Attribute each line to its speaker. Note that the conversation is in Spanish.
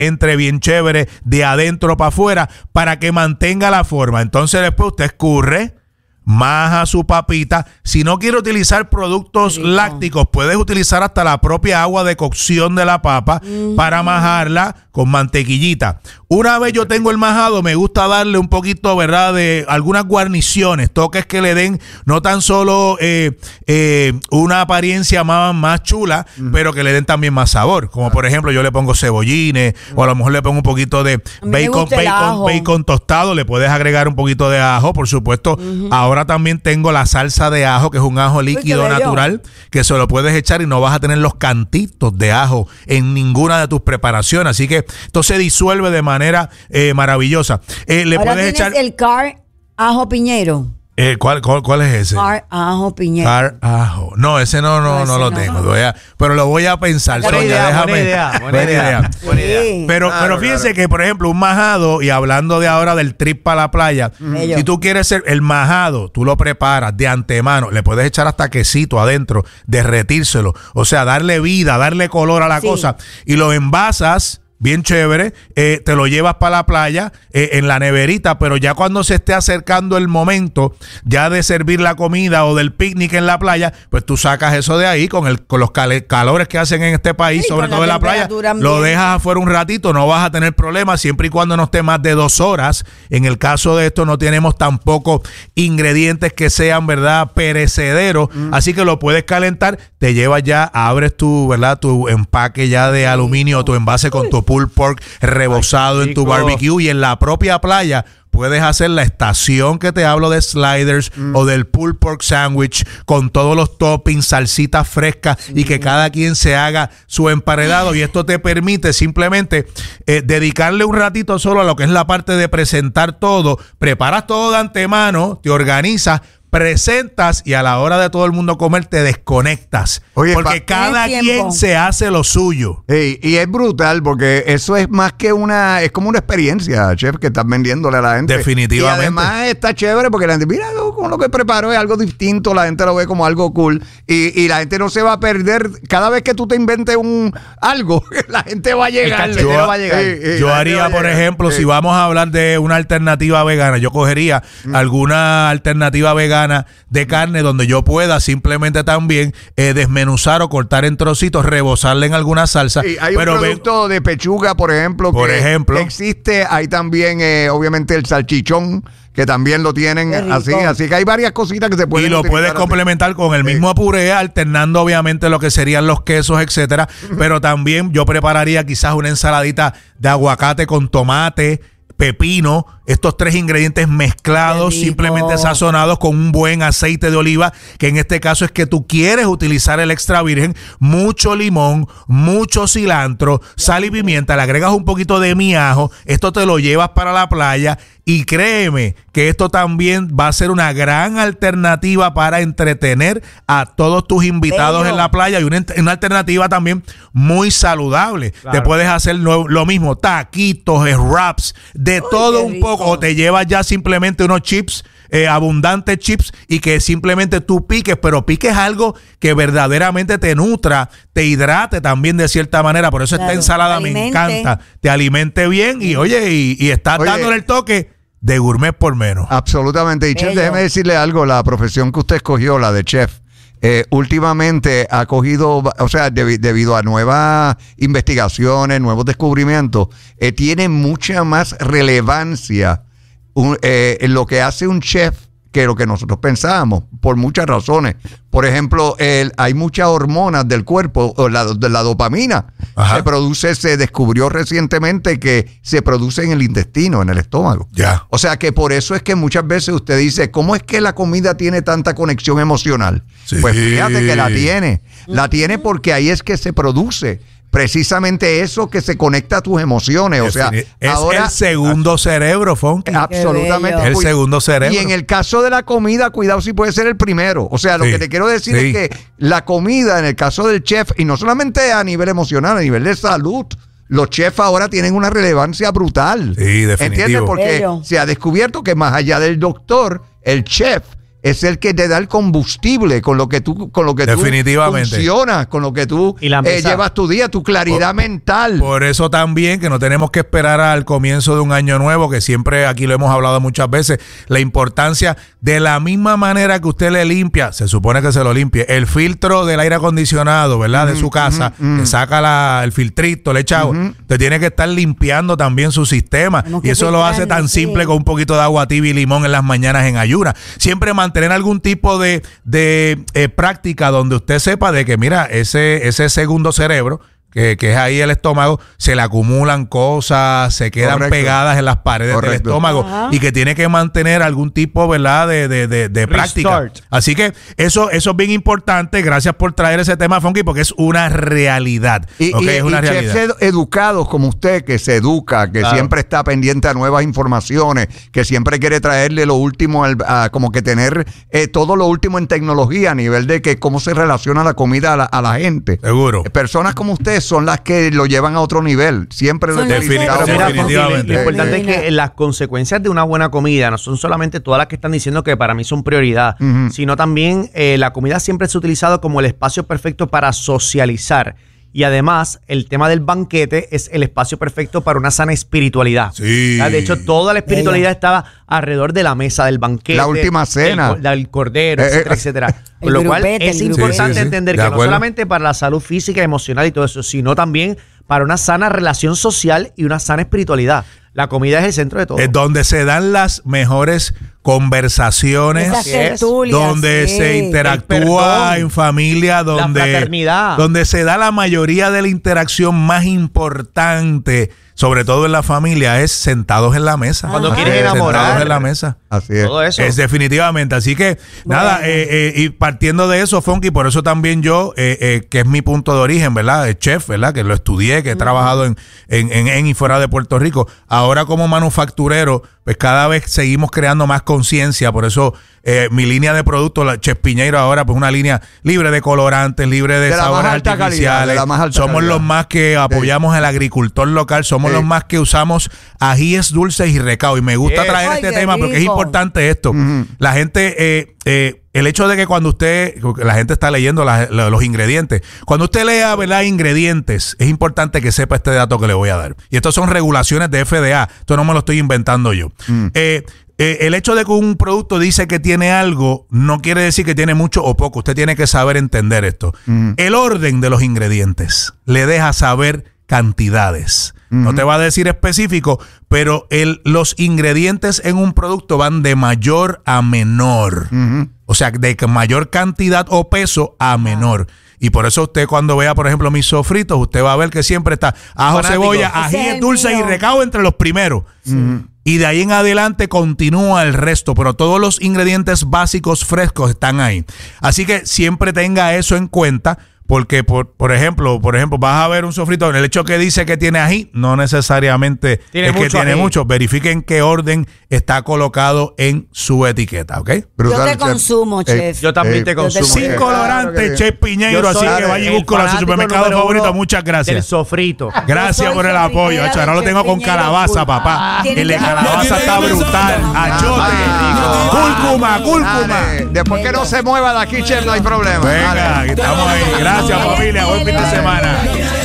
Speaker 1: entre bien chévere de adentro para afuera para que mantenga la forma. Entonces después usted escurre, maja su papita. Si no quiere utilizar productos lácticos, puedes utilizar hasta la propia agua de cocción de la papa para majarla con mantequillita. Una vez yo tengo el majado, me gusta darle un poquito, ¿verdad?, de algunas guarniciones, toques que le den no tan solo una apariencia más chula, pero que le den también más sabor. Como por ejemplo, yo le pongo cebollines, o a lo mejor le pongo un poquito de bacon tostado, le puedes agregar un poquito de ajo, por supuesto. Ahora también tengo la salsa de ajo, que es un ajo líquido natural, que se lo puedes echar y no vas a tener los cantitos de ajo en ninguna de tus preparaciones. Así que esto se disuelve de manera maravillosa. Le
Speaker 2: ahora
Speaker 1: puedes echar
Speaker 2: el car ajo piñero.
Speaker 1: ¿Cuál es ese?
Speaker 2: Car ajo piñero.
Speaker 1: Car ajo. No, ese no lo tengo. Pero lo voy a pensar.
Speaker 3: Buena idea.
Speaker 1: Pero fíjense que, por ejemplo, un majado, y hablando de ahora del trip para la playa, si tú quieres ser el majado, tú lo preparas de antemano, le puedes echar hasta quesito adentro, derretírselo, o sea, darle vida, darle color a la cosa, y lo envasas bien chévere, te lo llevas para la playa en la neverita, pero ya cuando se esté acercando el momento ya de servir la comida o del picnic en la playa, pues tú sacas eso de ahí con los calores que hacen en este país, sobre todo en la playa, lo dejas afuera un ratito, no vas a tener problemas siempre y cuando no esté más de 2 horas. En el caso de esto no tenemos tampoco ingredientes que sean, ¿verdad?, perecederos, así que lo puedes calentar, te llevas ya, abres tu empaque ya de aluminio, tu envase con tu pulled pork rebozado en tu barbecue, y en la propia playa puedes hacer la estación que te hablo de sliders o del pulled pork sandwich con todos los toppings, salsitas frescas y que cada quien se haga su emparedado, y esto te permite simplemente dedicarle un ratito solo a lo que es la parte de presentar todo, preparas todo de antemano, te organizas, presentas y a la hora de todo el mundo comer te desconectas. Oye, porque cada quien se hace lo suyo.
Speaker 4: Y es brutal porque eso es más que es como una experiencia, chef, que estás vendiéndole a la gente.
Speaker 1: Definitivamente.
Speaker 4: Y además está chévere porque la gente, mira, con lo que preparo es algo distinto, la gente lo ve como algo cool y la gente no se va a perder. Cada vez que tú te inventes algo, la gente va a llegar.
Speaker 1: Yo haría, por ejemplo, si vamos a hablar de una alternativa vegana, yo cogería alguna alternativa vegana de carne donde yo pueda simplemente también desmenuzar o cortar en trocitos, rebozarle en alguna salsa.
Speaker 4: Sí, hay un producto de pechuga, por ejemplo, que existe. Hay también, obviamente, el salchichón, que también lo tienen así que hay varias cositas que se pueden
Speaker 1: y lo puedes complementar con el mismo puré, alternando obviamente lo que serían los quesos, etcétera, pero también yo prepararía quizás una ensaladita de aguacate con tomate, pepino, estos 3 ingredientes mezclados, simplemente sazonados con un buen aceite de oliva, que en este caso es que tú quieres utilizar el extra virgen, mucho limón, mucho cilantro, sal y pimienta, le agregas un poquito de miajo, esto te lo llevas para la playa y créeme que esto también va a ser una gran alternativa para entretener a todos tus invitados en la playa y una alternativa también muy saludable. Claro. Te puedes hacer lo mismo, taquitos, wraps, de todo un poco, o te llevas ya simplemente unos chips, abundantes chips, y que simplemente tú piques, pero piques algo que verdaderamente te nutra, te hidrate también de cierta manera. Por eso esta ensalada me encanta, te alimente bien y oye, y estás dándole el toque de gourmet por menos.
Speaker 4: Absolutamente. Y chef, déjeme decirle algo, la profesión que usted escogió, la de chef, últimamente ha cogido, o sea, debido a nuevas investigaciones, nuevos descubrimientos, tiene mucha más relevancia en lo que hace un chef que lo que nosotros pensábamos, por muchas razones. Por ejemplo, hay muchas hormonas del cuerpo, de la dopamina. Se descubrió recientemente que se produce en el intestino, en el estómago. O sea que por eso es que muchas veces usted dice, ¿cómo es que la comida tiene tanta conexión emocional? Pues fíjate que la tiene. La tiene porque ahí es que se produce precisamente eso que se conecta a tus emociones. O sea,
Speaker 1: es ahora, el segundo cerebro, Funky.
Speaker 4: Absolutamente.
Speaker 1: El segundo cerebro.
Speaker 4: Y en el caso de la comida, cuidado si puede ser el primero. O sea, lo que te quiero decir es que la comida, en el caso del chef, y no solamente a nivel emocional, a nivel de salud, los chefs ahora tienen una relevancia brutal.
Speaker 1: Sí, definitivo.
Speaker 4: ¿Entiendes? Porque se ha descubierto que más allá del doctor, el chef es el que te da el combustible con lo que tú
Speaker 1: Definitivamente.
Speaker 4: funcionas, con lo que tú llevas tu día, tu claridad mental.
Speaker 1: Por eso también que no tenemos que esperar al comienzo de un año nuevo, que siempre aquí lo hemos hablado muchas veces, la importancia de la misma manera que usted le limpia, se supone que se lo limpie, el filtro del aire acondicionado, ¿verdad? De su casa, que saca el filtrito, le echa agua, usted tiene que estar limpiando también su sistema, y eso lo hace tan simple con un poquito de agua tibia y limón en las mañanas en ayunas. Siempre mantener algún tipo de práctica donde usted sepa de que, mira, ese segundo cerebro, que es ahí el estómago, se le acumulan cosas, se quedan pegadas en las paredes del estómago y que tiene que mantener algún tipo, ¿verdad?, de práctica. Así que eso es bien importante. Gracias por traer ese tema, Funky, porque es una realidad. Es una realidad.
Speaker 4: Chefs educados como usted, que se educa, que siempre está pendiente a nuevas informaciones, que siempre quiere traerle lo último, como que tener todo lo último en tecnología a nivel de que cómo se relaciona la comida a la gente.
Speaker 1: Seguro.
Speaker 4: Personas como usted son las que lo llevan a otro nivel. Siempre lo he felicitado.
Speaker 3: Definitivamente. Lo importante es que las consecuencias de una buena comida no son solamente todas las que están diciendo que para mí son prioridad, sino también la comida siempre se ha utilizado como el espacio perfecto para socializar. Y además, el tema del banquete es el espacio perfecto para una sana espiritualidad.
Speaker 1: Sí.
Speaker 3: De hecho, toda la espiritualidad estaba alrededor de la mesa del banquete.
Speaker 4: La última cena.
Speaker 3: El cordero, etcétera, etcétera. Con lo cual es importante entender que no solamente para la salud física, emocional y todo eso, sino también para una sana relación social y una sana espiritualidad. La comida es el centro de todo.
Speaker 1: Es donde se dan las mejores conversaciones, donde se interactúa en familia, donde se da la mayoría de la interacción más importante, sobre todo en la familia, es sentados en la mesa.
Speaker 3: Cuando quieres enamorar.
Speaker 1: Sentados en la mesa.
Speaker 4: Así es.
Speaker 3: Todo eso.
Speaker 1: Es definitivamente. Así que, nada, y partiendo de eso, Funky, por eso también yo, que es mi punto de origen, ¿verdad? De chef, ¿verdad? Que lo estudié, que he trabajado en y fuera de Puerto Rico. Ahora como manufacturero, pues cada vez seguimos creando más conciencia. Por eso mi línea de productos, la Chef Piñeiro ahora, pues una línea libre de colorantes, libre de sabores artificiales. Somos los más que apoyamos al agricultor local, somos los más que usamos ajíes dulces y recao. Y me gusta traer este tema porque es importante esto. La gente, el hecho de que cuando la gente está leyendo los ingredientes, cuando usted lea, ¿verdad?, ingredientes, es importante que sepa este dato que le voy a dar. Y estos son regulaciones de FDA, esto no me lo estoy inventando yo. El hecho de que un producto dice que tiene algo, no quiere decir que tiene mucho o poco. Usted tiene que saber entender esto. El orden de los ingredientes le deja saber cantidades. No te va a decir específico, pero los ingredientes en un producto van de mayor a menor. O sea, de mayor cantidad o peso a menor. Y por eso usted cuando vea, por ejemplo, mis sofritos, usted va a ver que siempre está ajo, cebolla, ají dulce y recao entre los primeros. Y de ahí en adelante continúa el resto, pero todos los ingredientes básicos frescos están ahí. Así que siempre tenga eso en cuenta. Porque, por ejemplo, vas a ver un sofrito, en el hecho que dice que tiene ají, no necesariamente es que tiene mucho. Verifiquen qué orden está colocado en su etiqueta, ¿ok?
Speaker 2: Yo te consumo, chef.
Speaker 3: Yo también te consumo.
Speaker 1: Sin colorante, Chef Piñeiro, así que vaya y búscalo a su supermercado favorito. Muchas gracias.
Speaker 3: El sofrito.
Speaker 1: Gracias por el apoyo. Ahora lo tengo con calabaza, papá. El de calabaza está brutal. Achote. Cúrcuma.
Speaker 4: Después que no se mueva de aquí, chef, no hay problema.
Speaker 1: Venga, estamos ahí. Gracias, familia. Buen fin de semana.